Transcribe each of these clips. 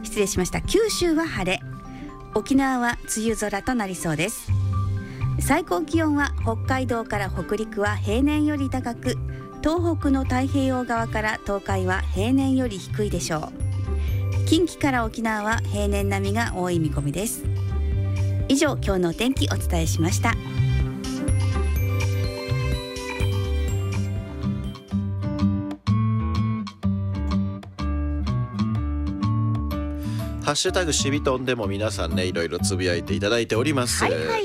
失礼しました。九州は晴れ、沖縄は梅雨空となりそうです。最高気温は北海道から北陸は平年より高く、東北の太平洋側から東海は平年より低いでしょう。近畿から沖縄は平年並みが多い見込みです。以上、今日のお天気お伝えしました。 ハッシュタグしびとんでも皆さんね、いろいろつぶやいていただいております。 はいはい。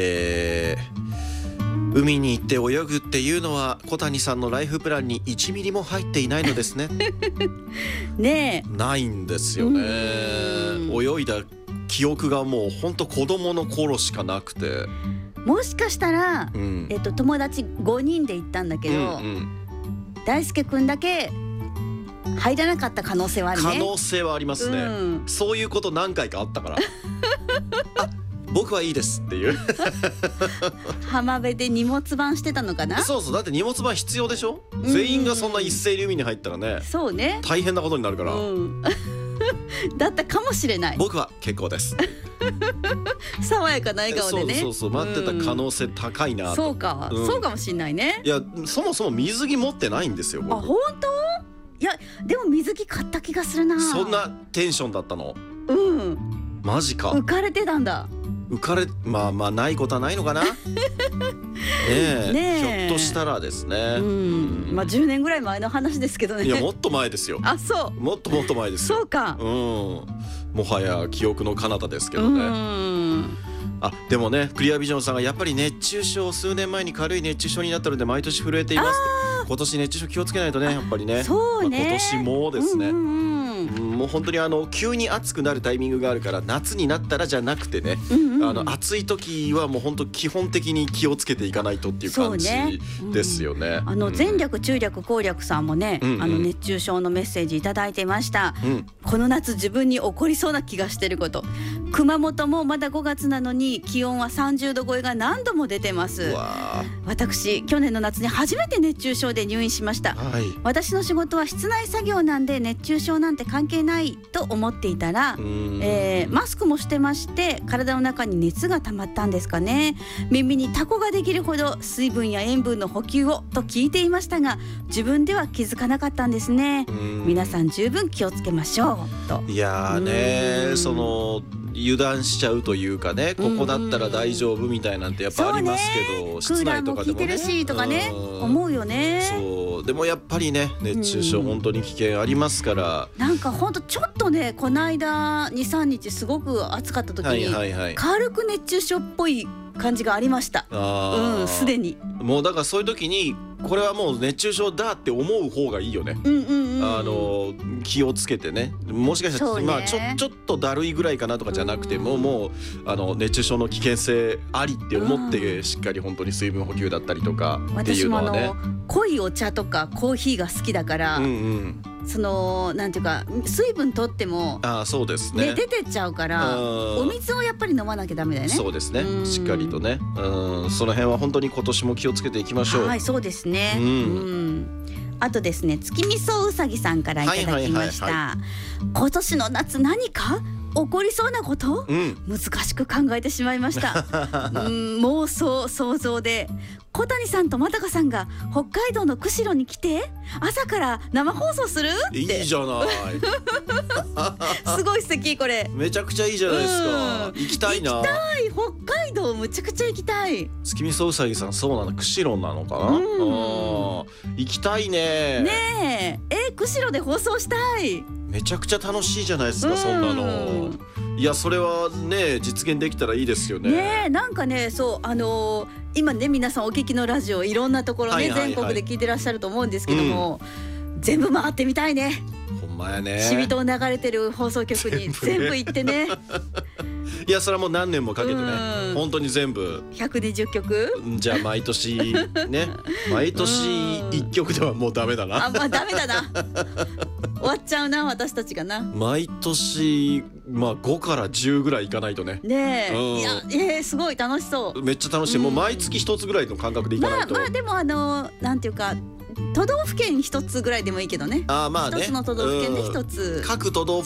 海に行って泳ぐっていうのは小谷さんのライフプランに1ミリも入っていないのですね。 ねえ、ないんですよね。泳いだ記憶がもうほんと子供の頃しかなくて、 もしかしたら、友達5人で行ったんだけど、大輔くんだけ入らなかった可能性はあるね。 可能性はありますね、そういうこと何回かあったからあ、僕はいいですっていう浜辺で荷物番してたのかな。 そうそう、だって荷物番必要でしょ、全員がそんな一斉に海に入ったらね、 そうね、 大変なことになるから、 だったかもしれない。 僕は結構です爽やかな笑顔でね。 そう待ってた可能性高いなと。 そうか、そうかもしれないね。 いや、そもそも水着持ってないんですよ、僕。 あ、本当？いや、でも水着買った気がするな。 そんなテンションだったの？マジか。 浮かれてたんだ。 まあないことはないのかなねえ、ひょっとしたらですね。 まあ10年ぐらい前の話ですけどね。 いや、もっと前ですよ。 あ、そう。 もっと前ですよ。 そうか。 もはや記憶の彼方ですけどね。あ、でもね、クリアビジョンさんがやっぱり熱中症、数年前に軽い熱中症になったので毎年震えていますって。今年熱中症気をつけないとね、やっぱりね。 そうね、 今年もですね、もう本当に急に暑くなるタイミングがあるから、夏になったらじゃなくてね、暑い時はもう本当基本的に気をつけていかないとっていう感じですよね。 前略中略後略さんもね、熱中症のメッセージいただいてました。この夏自分に起こりそうな気がしてること。熊本もまだ5月なのに気温は30度超えが何度も出てます。私、去年の夏に初めて熱中症で入院しました。私の仕事は室内作業なんで熱中症なんて関係ないと思っていたら、マスクもしてまして、体の中に熱が溜まったんですかね。耳にタコができるほど水分や塩分の補給をと聞いていましたが、自分では気づかなかったんですね。皆さん十分気をつけましょうと。 いやーね、その油断しちゃうというかね、ここだったら大丈夫みたいなんてやっぱありますけど、室内とかでもね、クーラーも効いてるしとかね、 思うよね。 そう、でもやっぱりね、熱中症本当に危険ありますから。 なんか本当ちょっとね、この間 2,3 日すごく暑かった時に、軽く熱中症っぽい感じがありました。すでに。もうだからそういう時にこれはもう熱中症だって思う方がいいよね。気をつけてね、もしかしたら、ちょっとだるいぐらいかなとかじゃなくて、もう熱中症の危険性ありって思って、しっかり本当に水分補給だったりとかっていうのはね。 私も濃いお茶とかコーヒーが好きだから、そのなんていうか、水分取ってもそうですね、 出てっちゃうから、お水をやっぱり飲まなきゃダメだよね。 そうですね、しっかりとね、その辺は本当に今年も気をつけていきましょう。 はい、そうですね。あとですね、月見そうさぎさんからいただきました。今年の夏何か起こりそうなこと、難しく考えてしまいました。妄想想像で小谷さんと又香さんが北海道の釧路に来て朝から生放送するって。 いいじゃないすごい素敵、これめちゃくちゃいいじゃないですか。行きたいな。 行きたい、北海道むちゃくちゃ行きたい。 月見そうさぎさん、そうなの、釧路なのかな。行きたいね。 ねえ、釧路で放送したい。 めちゃくちゃ楽しいじゃないですか、そんなの。いや、それはね、実現できたらいいですよね。 ねえ、なんかね、そう今ね、皆さんお聞きのラジオいろんなところね、全国で聞いてらっしゃると思うんですけども、全部回ってみたいね。 ほんまやね。 しみと流れてる放送局に全部行ってね。 いや、それはもう何年もかけてね、本当に全部 120曲じゃあ毎年ね、毎年1曲ではもうダメだな。 ダメだな。終わっちゃうな、私たちがな。 毎年5から10ぐらいいかないとね。 ねえ、いや、すごい楽しそう。 めっちゃ楽しい。もう毎月1つぐらいの感覚でいかないと。 でもなんていうか、都道府県一つぐらいでもいいけどね。 一つの都道府県で一つ。 各都道府